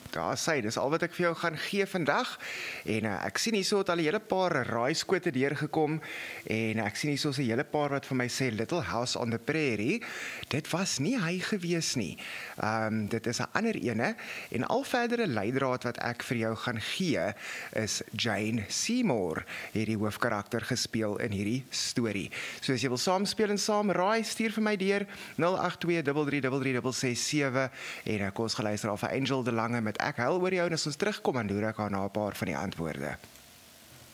Daar sê, dis al wat ek vir jou gaan gee vandag. En ek sien hierso het al 'n hele paar raaiskote deurgekom en ek sien hierso 'n hele paar wat vir my sê Little House on the Prairie. Dit was nie hy gewees nie. Dit is 'n ander ene en al verdere leidraad wat ek vir jou gaan gee is Jane Seymour, hierdie hoofkarakter gespeel in hierdie storie. So as jy wil saam speel en saam raai, stuur vir my deur 082333367 en kom ons geluister af vir Angel de Lange met Ek huil oor jou en as ons terugkom dan doen ek aan 'n paar van die antwoorde.